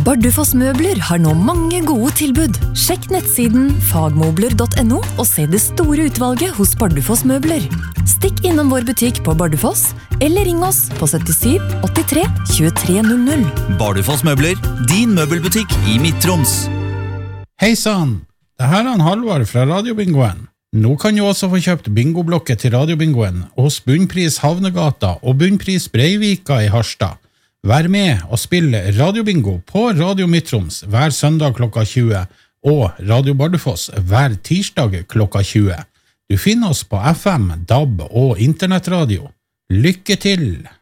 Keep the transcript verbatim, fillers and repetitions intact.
Bardufoss Møbler har nå mange gode tilbud. Sjekk nettsiden fagmobler punktum no og se det store utvalget hos Bardufoss Møbler. Stikk innom vår butikk på Bardufoss, eller ring oss på syttisju åttitre tjuetre null null. Bardufoss Møbler, din møbelbutikk i Midt-Troms. Hei sann, det her er han Halvard fra Radiobingoen. Nå kan du også få kjøpt bingoblokket til Radiobingoen hos Bunnpris Havnegata og Bunnpris Breivika i Harstad. Vær med og spill Radiobingo på Radio Midt-Troms hver søndag klokka tjue og Radio Bardufoss hver tirsdag klokka tjue. Du finner oss på F M, D A B og internettradio. Lykke til!